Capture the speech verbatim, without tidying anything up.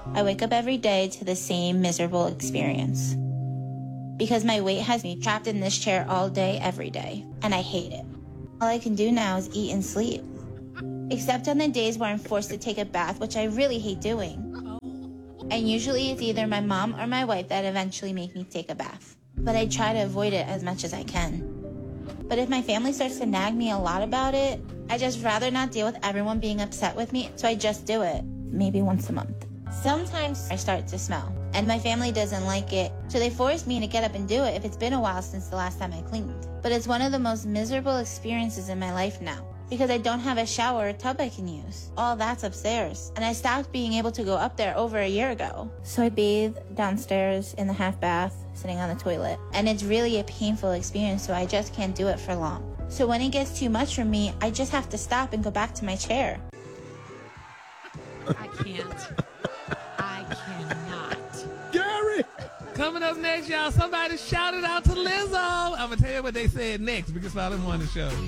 I wake up every day to the same miserable experience. Because my weight has me trapped in this chair all day, every day, and I hate it. All I can do now is eat and sleep. Except on the days where I'm forced to take a bath, which I really hate doing. And usually it's either my mom or my wife that eventually make me take a bath. But I try to avoid it as much as I can. But if my family starts to nag me a lot about it, I just rather not deal with everyone being upset with me, so I just do it, maybe once a month. Sometimes I start to smell, and my family doesn't like it, so they force me to get up and do it if it's been a while since the last time I cleaned. But it's one of the most miserable experiences in my life now, because I don't have a shower or tub I can use. All that's upstairs, and I stopped being able to go up there over a year ago. So I bathe downstairs in the half bath, sitting on the toilet, and it's really a painful experience, so I just can't do it for long. So when it gets too much for me, I just have to stop and go back to my chair. I can't. I cannot. Gary! Coming up next, y'all, somebody shouted out to Lizzo. I'm going to tell you what they said next because all them on the show.